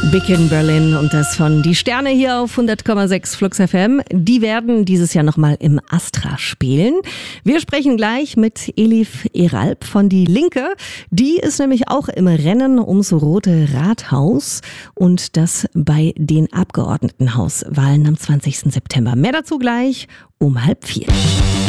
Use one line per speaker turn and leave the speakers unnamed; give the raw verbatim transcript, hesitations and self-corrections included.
Big in Berlin und das von Die Sterne hier auf hundert Komma sechs Flux F M. Die werden dieses Jahr nochmal im Astra spielen. Wir sprechen gleich mit Elif Eralp von Die Linke. Die ist nämlich auch im Rennen ums Rote Rathaus und das bei den Abgeordnetenhauswahlen am zwanzigsten September. Mehr dazu gleich um halb vier.